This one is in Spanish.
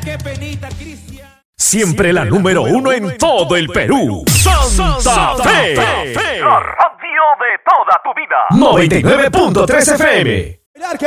qué penita, Cristian. Siempre la número uno en todo el Perú. Santa Fe. La radio de toda tu vida. 99.3 FM.